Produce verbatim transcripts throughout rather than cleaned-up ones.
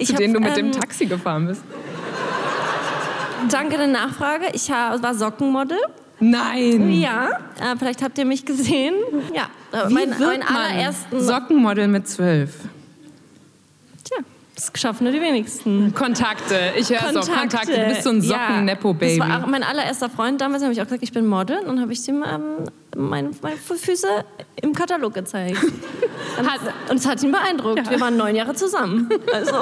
Ich zu hab, denen du mit ähm, dem Taxi gefahren bist. Danke der Nachfrage. Ich war Sockenmodel. Nein! Ja, äh, vielleicht habt ihr mich gesehen. Ja, Wie mein, wird mein man allerersten Sockenmodel mit zwölf? Tja, das schaffen nur die wenigsten. Kontakte. Ich höre so, Kontakte. Du bist so ein Socken-Nepo-Baby. Ja, das war mein allererster Freund. Damals habe ich auch gesagt, ich bin Model. Und dann habe ich ihm ähm, meine, meine Füße im Katalog gezeigt. hat, und es hat ihn beeindruckt. Ja. Wir waren neun Jahre zusammen. Also...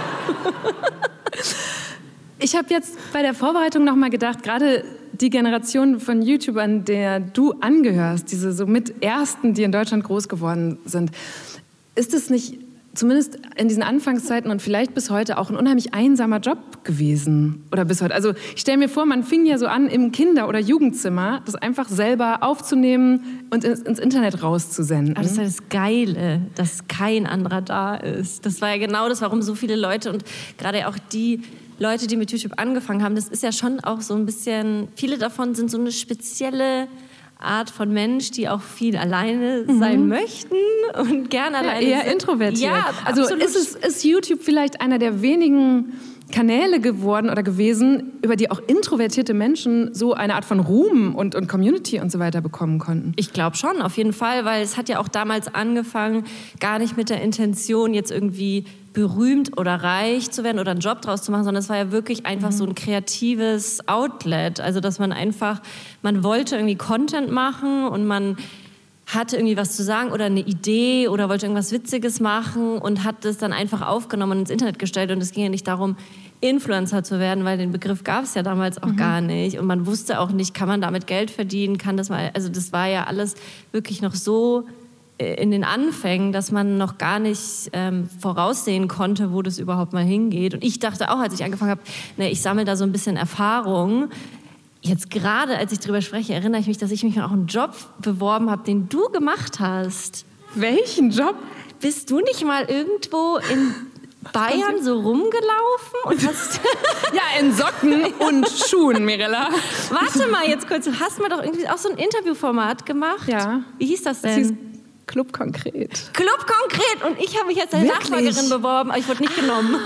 Ich habe jetzt bei der Vorbereitung noch mal gedacht, gerade die Generation von YouTubern, der du angehörst, diese so mit Ersten, die in Deutschland groß geworden sind, ist es nicht zumindest in diesen Anfangszeiten und vielleicht bis heute auch ein unheimlich einsamer Job gewesen? Oder bis heute? Also ich stelle mir vor, man fing ja so an, im Kinder- oder Jugendzimmer das einfach selber aufzunehmen und ins, ins Internet rauszusenden. Aber das ist ja das Geile, dass kein anderer da ist. Das war ja genau das, warum so viele Leute und gerade auch die Leute, die mit YouTube angefangen haben, das ist ja schon auch so ein bisschen, viele davon sind so eine spezielle Art von Mensch, die auch viel alleine mhm. sein möchten und gerne ja, alleine eher sind. introvertiert. Ja, also ist, es, ist YouTube vielleicht einer der wenigen Kanäle geworden oder gewesen, über die auch introvertierte Menschen so eine Art von Ruhm und, und Community und so weiter bekommen konnten? Ich glaube schon, auf jeden Fall, weil es hat ja auch damals angefangen, gar nicht mit der Intention, jetzt irgendwie berühmt oder reich zu werden oder einen Job draus zu machen, sondern es war ja wirklich einfach mhm. so ein kreatives Outlet. Also dass man einfach, man wollte irgendwie Content machen und man hatte irgendwie was zu sagen oder eine Idee oder wollte irgendwas Witziges machen und hat das dann einfach aufgenommen und ins Internet gestellt. Und es ging ja nicht darum, Influencer zu werden, weil den Begriff gab es ja damals auch mhm. gar nicht. Und man wusste auch nicht, kann man damit Geld verdienen, kann das mal, also das war ja alles wirklich noch so in den Anfängen, dass man noch gar nicht ähm, voraussehen konnte, wo das überhaupt mal hingeht. Und ich dachte auch, als ich angefangen habe, ne, ich sammle da so ein bisschen Erfahrung. Jetzt gerade, als ich drüber spreche, erinnere ich mich, dass ich mich auch einen Job beworben habe, den du gemacht hast. Welchen Job? Bist du nicht mal irgendwo in Bayern so rumgelaufen? Und hast ja, in Socken und Schuhen, Mirella. Warte mal jetzt kurz, du hast mal doch irgendwie auch so ein Interviewformat gemacht. Ja. Wie hieß das denn? Das hieß Club Konkret. Club Konkret! Und ich habe mich als eine Nachfolgerin beworben, aber ich wurde nicht genommen.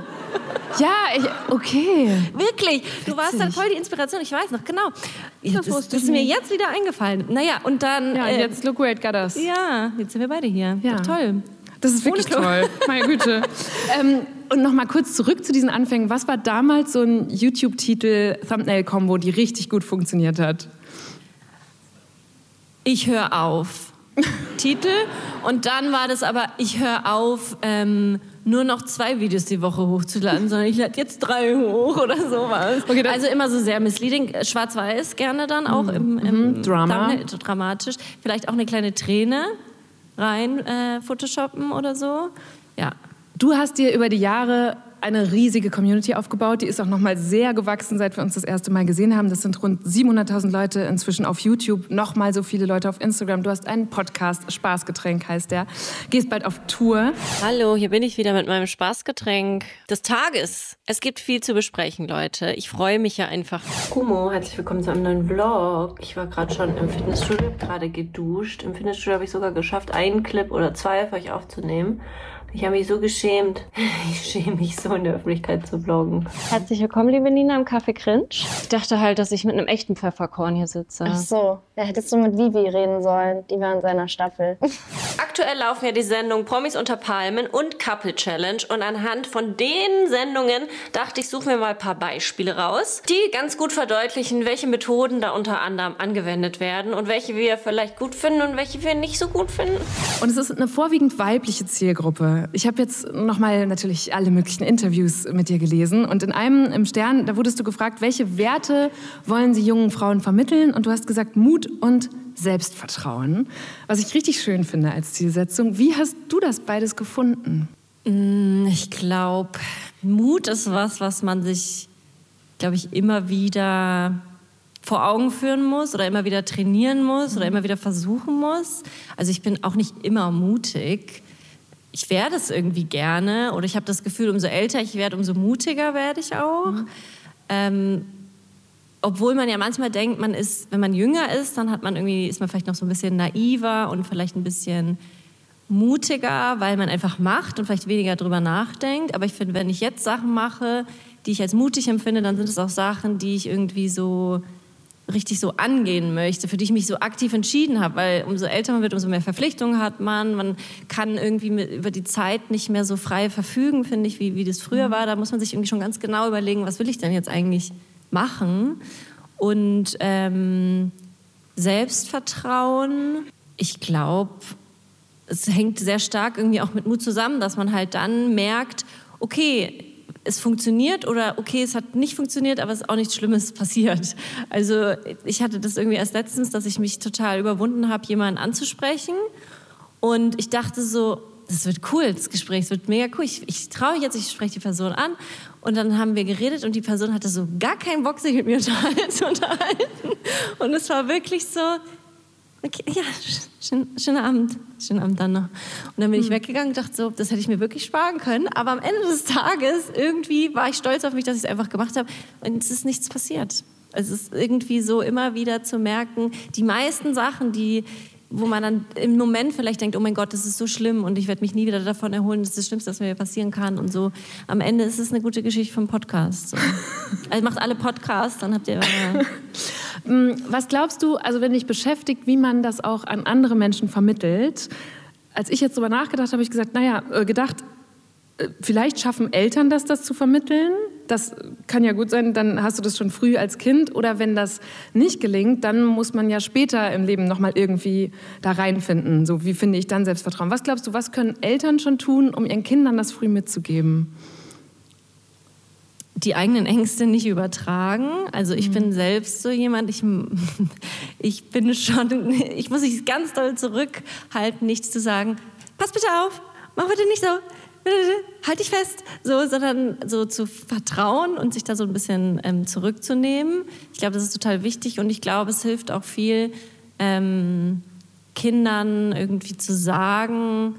Ja, ich, okay. Wirklich. Du warst dann voll die Inspiration. Ich weiß noch, genau. Das, das, das ist mir jetzt wieder eingefallen. Naja, und dann... Ja, äh, jetzt look where it got us. Ja, jetzt sind wir beide hier. Ja. Doch toll. Das ist wirklich toll. Meine Güte. ähm, und noch mal kurz zurück zu diesen Anfängen. Was war damals so ein YouTube-Titel-Thumbnail-Kombo, die richtig gut funktioniert hat? Ich höre auf. Titel. Und dann war das aber, ich höre auf, ähm, nur noch zwei Videos die Woche hochzuladen, sondern ich lade jetzt drei hoch oder sowas. Okay, also immer so sehr misleading. Schwarz-Weiß gerne dann auch im, im mhm. Drama. Thumbnail, dramatisch. Vielleicht auch eine kleine Träne rein äh, photoshoppen oder so. Ja. Du hast dir über die Jahre eine riesige Community aufgebaut. Die ist auch noch mal sehr gewachsen, seit wir uns das erste Mal gesehen haben. Das sind rund siebenhunderttausend Leute inzwischen auf YouTube, noch mal so viele Leute auf Instagram. Du hast einen Podcast, Spaßgetränk heißt der. Gehst bald auf Tour. Hallo, hier bin ich wieder mit meinem Spaßgetränk des Tages. Es gibt viel zu besprechen, Leute. Ich freue mich ja einfach. Kumo, herzlich willkommen zu einem neuen Vlog. Ich war gerade schon im Fitnessstudio, habe gerade geduscht. Im Fitnessstudio habe ich sogar geschafft, einen Clip oder zwei für euch aufzunehmen. Ich habe mich so geschämt. Ich schäme mich so, in der Öffentlichkeit zu vloggen. Herzlich willkommen, liebe Nina, im Café Cringe. Ich dachte halt, dass ich mit einem echten Pfefferkorn hier sitze. Ach so, da hättest du mit Vivi reden sollen. Die war in seiner Staffel. Aktuell laufen ja die Sendungen Promis unter Palmen und Couple Challenge. Und anhand von den Sendungen dachte ich, suche mir mal ein paar Beispiele raus, die ganz gut verdeutlichen, welche Methoden da unter anderem angewendet werden und welche wir vielleicht gut finden und welche wir nicht so gut finden. Und es ist eine vorwiegend weibliche Zielgruppe. Ich habe jetzt nochmal natürlich alle möglichen Interviews mit dir gelesen. Und in einem im Stern, da wurdest du gefragt, welche Werte wollen Sie jungen Frauen vermitteln? Und du hast gesagt, Mut und Selbstvertrauen. Was ich richtig schön finde als Zielsetzung. Wie hast du das beides gefunden? Ich glaube, Mut ist was, was man sich, glaube ich, immer wieder vor Augen führen muss oder immer wieder trainieren muss oder immer wieder versuchen muss. Also ich bin auch nicht immer mutig. Ich werde es irgendwie gerne oder ich habe das Gefühl, umso älter ich werde, umso mutiger werde ich auch. Mhm. Ähm, obwohl man ja manchmal denkt, man ist, wenn man jünger ist, dann hat man irgendwie, ist man vielleicht noch so ein bisschen naiver und vielleicht ein bisschen mutiger, weil man einfach macht und vielleicht weniger drüber nachdenkt. Aber ich finde, wenn ich jetzt Sachen mache, die ich als mutig empfinde, dann sind es auch Sachen, die ich irgendwie so richtig so angehen möchte, für die ich mich so aktiv entschieden habe, weil umso älter man wird, umso mehr Verpflichtungen hat man, man kann irgendwie mit, über die Zeit nicht mehr so frei verfügen, finde ich, wie, wie das früher war. Da muss man sich irgendwie schon ganz genau überlegen, was will ich denn jetzt eigentlich machen? Und ähm, Selbstvertrauen, ich glaube, es hängt sehr stark irgendwie auch mit Mut zusammen, dass man halt dann merkt, okay, es funktioniert oder okay, es hat nicht funktioniert, aber es ist auch nichts Schlimmes passiert. Also ich hatte das irgendwie erst letztens, dass ich mich total überwunden habe, jemanden anzusprechen. Und ich dachte so, das wird cool, das Gespräch, es wird mega cool. Ich, ich traue mich jetzt, ich spreche die Person an. Und dann haben wir geredet und die Person hatte so gar keinen Bock, sich mit mir zu unterhalten. Und es war wirklich so, okay, ja, schön, schönen Abend. Schönen Abend dann noch. Und dann bin ich mhm. weggegangen und dachte so, das hätte ich mir wirklich sparen können. Aber am Ende des Tages irgendwie war ich stolz auf mich, dass ich es einfach gemacht habe. Und es ist nichts passiert. Es ist irgendwie so immer wieder zu merken, die meisten Sachen, die, wo man dann im Moment vielleicht denkt, oh mein Gott, das ist so schlimm und ich werde mich nie wieder davon erholen, das ist das Schlimmste, was mir passieren kann. Und so, am Ende ist es eine gute Geschichte vom Podcast. So. Also macht alle Podcasts, dann habt ihr... Was glaubst du, also wenn dich beschäftigt, wie man das auch an andere Menschen vermittelt? Als ich jetzt darüber nachgedacht habe, habe ich gesagt, naja, äh, gedacht, äh, vielleicht schaffen Eltern das, das zu vermitteln. Das kann ja gut sein, dann hast du das schon früh als Kind. Oder wenn das nicht gelingt, dann muss man ja später im Leben nochmal irgendwie da reinfinden. So, wie finde ich dann Selbstvertrauen? Was glaubst du, was können Eltern schon tun, um ihren Kindern das früh mitzugeben? Die eigenen Ängste nicht übertragen. Also ich mhm. bin selbst so jemand, ich, ich bin schon, ich muss mich ganz doll zurückhalten, nichts zu sagen, pass bitte auf, mach bitte nicht so, halt dich fest, so, sondern so zu vertrauen und sich da so ein bisschen ähm, zurückzunehmen. Ich glaube, das ist total wichtig und ich glaube, es hilft auch viel, ähm, Kindern irgendwie zu sagen,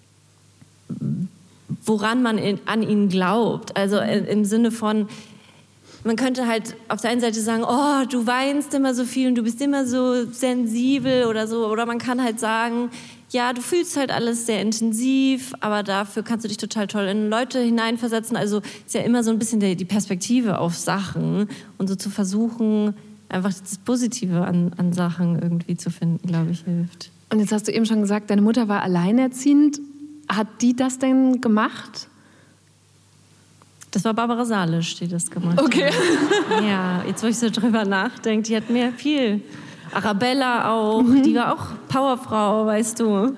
woran man in, an ihn glaubt. Also in, im Sinne von, man könnte halt auf der einen Seite sagen, oh, du weinst immer so viel und du bist immer so sensibel oder so. Oder man kann halt sagen, ja, du fühlst halt alles sehr intensiv, aber dafür kannst du dich total toll in Leute hineinversetzen. Also ist ja immer so ein bisschen die, die Perspektive auf Sachen und so zu versuchen, einfach das Positive an, an Sachen irgendwie zu finden, glaube ich, hilft. Und jetzt hast du eben schon gesagt, deine Mutter war alleinerziehend. Hat die das denn gemacht? Das war Barbara Salisch, die das gemacht hat. Okay. Ja, jetzt wo ich so drüber nachdenke, die hat mir viel. Arabella auch, mhm. die war auch Powerfrau, weißt du.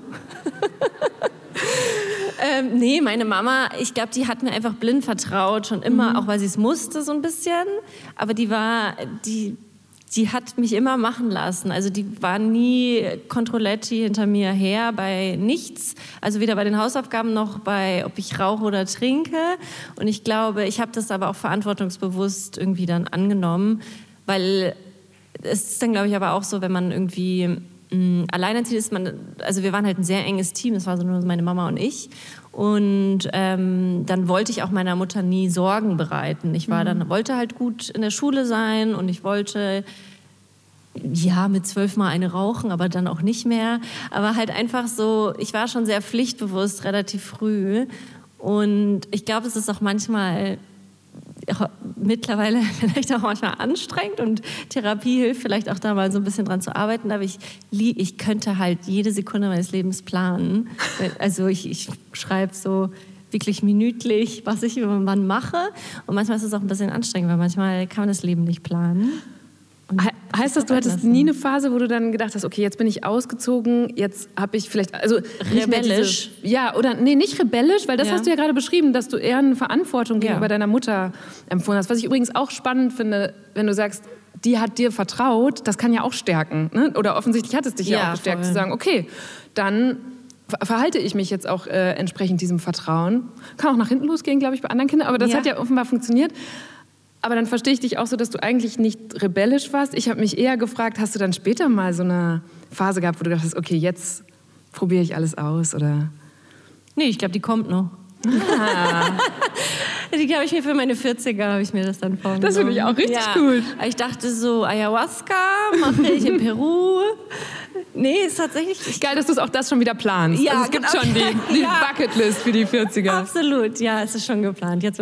ähm, nee, meine Mama, ich glaube, die hat mir einfach blind vertraut, schon immer, mhm. auch weil sie es musste so ein bisschen. Aber die war, die... die hat mich immer machen lassen. Also die war nie Controletti hinter mir her bei nichts. Also weder bei den Hausaufgaben noch bei, ob ich rauche oder trinke. Und ich glaube, ich habe das aber auch verantwortungsbewusst irgendwie dann angenommen, weil es ist dann, glaube ich, aber auch so, wenn man irgendwie mh, alleinerziehend ist, man, also wir waren halt ein sehr enges Team, das war so nur meine Mama und ich. Und ähm, dann wollte ich auch meiner Mutter nie Sorgen bereiten. Ich war dann, wollte halt gut in der Schule sein und ich wollte ja mit zwölf mal eine rauchen, aber dann auch nicht mehr. Aber halt einfach so, ich war schon sehr pflichtbewusst relativ früh. Und ich glaube, es ist auch manchmal mittlerweile vielleicht auch manchmal anstrengend und Therapie hilft vielleicht auch da mal so ein bisschen dran zu arbeiten, aber ich, ich könnte halt jede Sekunde meines Lebens planen. Also ich, ich schreibe so wirklich minütlich, was ich wann mache und manchmal ist es auch ein bisschen anstrengend, weil manchmal kann man das Leben nicht planen. He- heißt das, du hattest nie eine Phase, wo du dann gedacht hast, okay, jetzt bin ich ausgezogen, jetzt habe ich vielleicht, also rebellisch? Diese, ja, oder nee, nicht rebellisch, weil das ja. hast du ja gerade beschrieben, dass du eher eine Verantwortung gegenüber ja. deiner Mutter empfunden hast. Was ich übrigens auch spannend finde, wenn du sagst, die hat dir vertraut, das kann ja auch stärken. Ne? Oder offensichtlich hat es dich ja, ja auch gestärkt, voll. Zu sagen, okay, dann verhalte ich mich jetzt auch äh, entsprechend diesem Vertrauen. Kann auch nach hinten losgehen, glaube ich, bei anderen Kindern, aber das ja. hat ja offenbar funktioniert. Aber dann verstehe ich dich auch so, dass du eigentlich nicht rebellisch warst. Ich habe mich eher gefragt, hast du dann später mal so eine Phase gehabt, wo du dachtest, okay, jetzt probiere ich alles aus, oder? Nee, ich glaube, die kommt noch. Ah. die, die habe ich mir für meine vierziger, habe ich mir das dann vorgenommen. Das finde ich auch richtig ja. gut. Ich dachte so, Ayahuasca mache ich in Peru. Nee, ist tatsächlich... Geil, dass du auch das schon wieder planst. Ja, also es gibt genau. schon die, die Ja. Bucketlist für die vierziger. Absolut, ja, es ist schon geplant. Jetzt